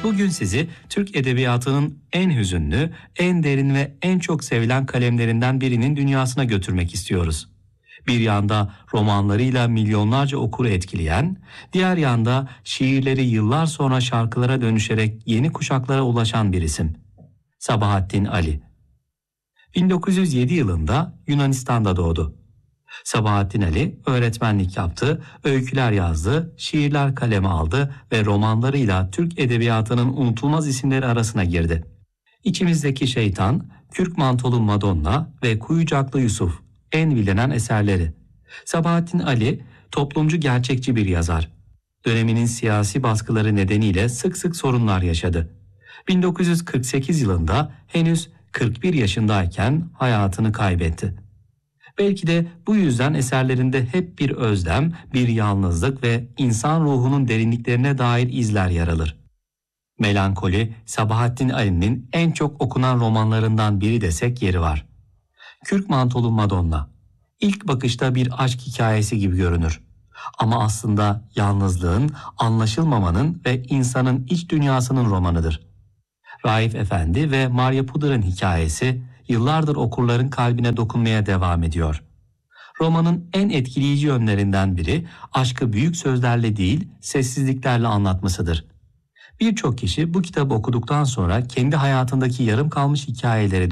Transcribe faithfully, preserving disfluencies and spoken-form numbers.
Bugün sizi Türk edebiyatının en hüzünlü, en derin ve en çok sevilen kalemlerinden birinin dünyasına götürmek istiyoruz. Bir yanda romanlarıyla milyonlarca okuru etkileyen, diğer yanda şiirleri yıllar sonra şarkılara dönüşerek yeni kuşaklara ulaşan bir isim. Sabahattin Ali. bin dokuz yüz yedi yılında Yunanistan'da doğdu. Sabahattin Ali öğretmenlik yaptı, öyküler yazdı, şiirler kaleme aldı ve romanlarıyla Türk edebiyatının unutulmaz isimleri arasına girdi. İçimizdeki Şeytan, Kürk Mantolu Madonna ve Kuyucaklı Yusuf en bilinen eserleri. Sabahattin Ali toplumcu, gerçekçi bir yazar. Döneminin siyasi baskıları nedeniyle sık sık sorunlar yaşadı. bin dokuz yüz kırk sekiz yılında henüz kırk bir yaşındayken hayatını kaybetti. Belki de bu yüzden eserlerinde hep bir özlem, bir yalnızlık ve insan ruhunun derinliklerine dair izler yer alır. Melankoli, Sabahattin Ali'nin en çok okunan romanlarından biri desek yeri var. Kürk Mantolu Madonna, ilk bakışta bir aşk hikayesi gibi görünür. Ama aslında yalnızlığın, anlaşılmamanın ve insanın iç dünyasının romanıdır. Raif Efendi ve Maria Puder'ın hikayesi yıllardır okurların kalbine dokunmaya devam ediyor. Romanın en etkileyici yönlerinden biri aşkı büyük sözlerle değil, sessizliklerle anlatmasıdır. Birçok kişi bu kitabı okuduktan sonra kendi hayatındaki yarım kalmış hikayeleri